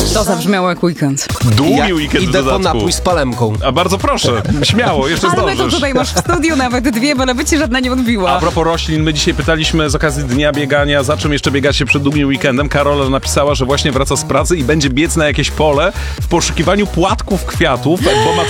To zabrzmiało jak weekend. Długi weekend w Idę po dodatku. napój z palemką. A bardzo proszę, śmiało, jeszcze Ale my to zdążysz. tutaj masz w studiu nawet dwie, bo nawet ci żadna nie odbiła. A propos roślin, my dzisiaj pytaliśmy z okazji dnia biegania, za czym jeszcze biegacie przed długim weekendem. Karola napisała, że właśnie wraca z pracy i będzie biec na jakieś pole w poszukiwaniu płatków kwiatów, bo ma